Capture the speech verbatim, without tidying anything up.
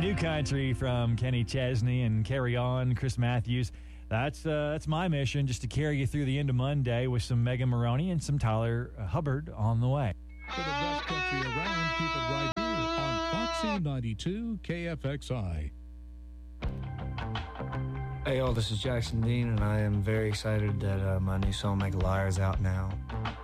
New Country from Kenny Chesney and Carry On, Chris Matthews. That's uh, that's my mission, just to carry you through the end of Monday with some Megan Maroney and some Tyler uh, Hubbard on the way. For the best country around, keep it right here on Foxy ninety-two K F X I. Hey, y'all, this is Jackson Dean, and I am very excited that uh, my new song, Make a Liar, is out now.